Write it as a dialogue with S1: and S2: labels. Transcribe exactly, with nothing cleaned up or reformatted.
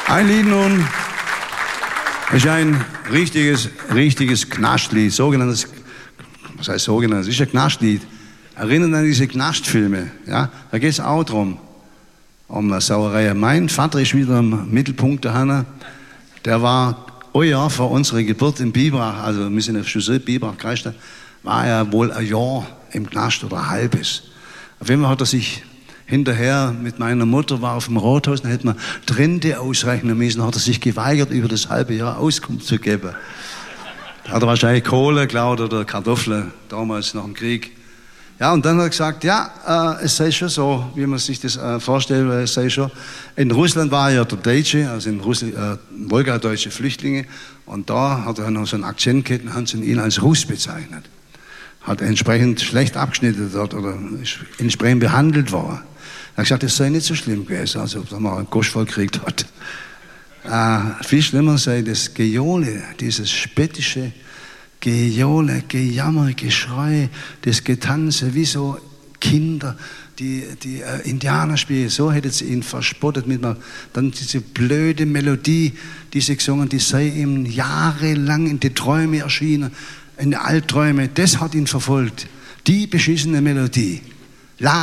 S1: Ein Lied nun ist ein richtiges, richtiges Knastlied, sogenanntes, was heißt sogenanntes, ist ein Knastlied. Erinnert an diese Knastfilme, ja, da geht es auch drum, um eine Sauerei. Mein Vater ist wieder im Mittelpunkt, der Hanna, der war ein Jahr vor unserer Geburt in Biberach, also wir sind auf Chaussee, Biberach, Kreisstadt, war er wohl ein Jahr im Knast oder ein halbes. Auf jeden Fall hat er sich hinterher mit meiner Mutter, war auf dem Rathaus, dann hätte man Rente ausrechnen müssen, hat er sich geweigert, über das halbe Jahr Auskunft zu geben. Da hat er wahrscheinlich Kohle geklaut oder Kartoffeln, damals nach dem Krieg. Ja, und dann hat er gesagt, ja, äh, es sei schon so, wie man sich das äh, vorstellt, es sei schon. In Russland war er ja der Deutsche, also in Russland, äh, wolgadeutsche Flüchtlinge, und da hat er noch so einen Akzent gehabt und haben sie ihn als Russ bezeichnet. Hat entsprechend schlecht abgeschnitten dort oder entsprechend behandelt worden. Er hat gesagt, das sei nicht so schlimm gewesen, als ob er mal einen Gosch voll gekriegt hat. Äh, viel schlimmer sei das Gejohle, dieses spöttische Gejohle, Gejammer, Geschrei, das Getanze, wie so Kinder, die, die äh, Indianer spielen. So hätte sie ihn verspottet mit einer, dann diese blöde Melodie, die sie gesungen, die sei ihm jahrelang in die Träume erschienen, in die Albträume. Das hat ihn verfolgt. Die beschissene Melodie. La